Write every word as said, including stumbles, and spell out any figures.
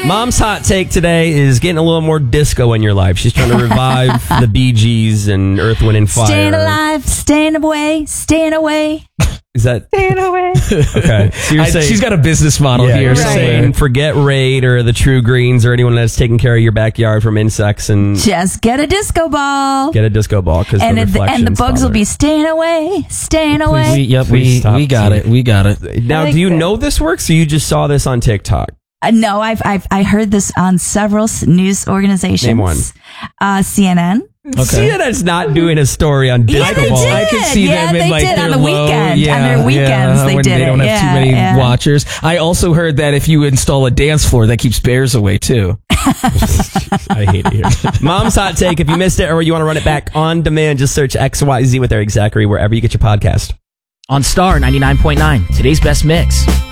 Mom's hot take today is getting a little more disco in your life. She's trying to revive the Bee Gees and Earth, Wind, and Fire. Staying alive, staying away, staying away. Is that staying away? Okay. So you're I, saying, she's got a business model yeah, here. You're somewhere. saying forget Raid or the True Greens or anyone that's taking care of your backyard from insects and Just get a disco ball. get a disco ball because and, the it, and the reflections bugs will bother. be staying away, staying away. We, yep, Please we, stop we got teasing. it. We got it. Now, I like do you that. know this works or you just saw this on TikTok? Uh, no, I've, I've I heard this on several s- news organizations. Name one. Uh, C N N. Okay. C N N's not doing a story on disco Yeah, they balls. did. I could see Yeah, them in they like did their on the low, weekend. Yeah, On their weekends, yeah, they when did they it. don't have Yeah, too many yeah. watchers. I also heard that if you install a dance floor, that keeps bears away too. I hate it here. Mom's hot take. If you missed it or you want to run it back on demand, just search X Y Z with Eric Zachary wherever you get your podcast. On Star ninety-nine point nine, today's best mix.